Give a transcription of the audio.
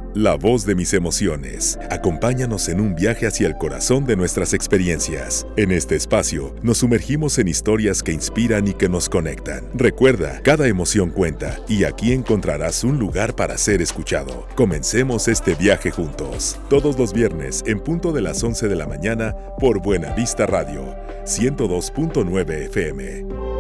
La voz de mis emociones. Acompáñanos en un viaje hacia el corazón de nuestras experiencias. En este espacio, nos sumergimos en historias que inspiran y que nos conectan. Recuerda, cada emoción cuenta y aquí encontrarás un lugar para ser escuchado. Comencemos este viaje juntos. Todos los viernes, en punto de las 11 de la mañana, por Buena Vista Radio, 102.9 FM.